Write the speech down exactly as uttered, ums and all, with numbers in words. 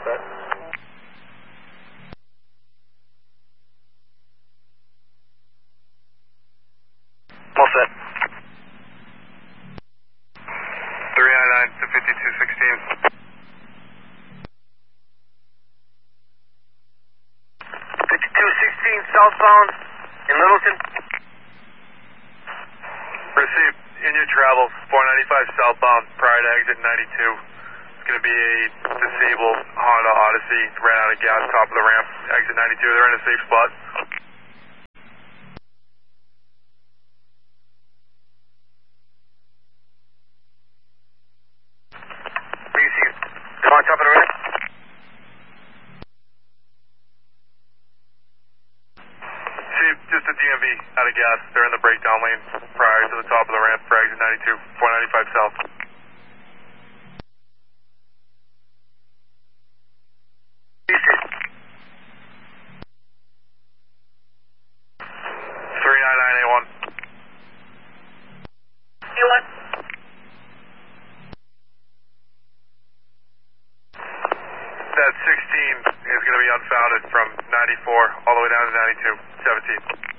set. All set. three nine nine to fifty-two sixteen. fifty-two sixteen southbound in Littleton. Received. In your travels, four ninety-five southbound, prior to exit ninety-two. It's going to be a disabled Honda Odyssey. Ran out of gas, top of the ramp, exit ninety-two. They're in a safe spot. Where you see them on top of the ramp? See, just a D M V out of gas. They're in the breakdown lane prior to the top of the ramp for exit ninety-two, four ninety-five south. three nine nine A one. A one. That sixteen is going to be unfounded from ninety-four all the way down to ninety-two, seventeen.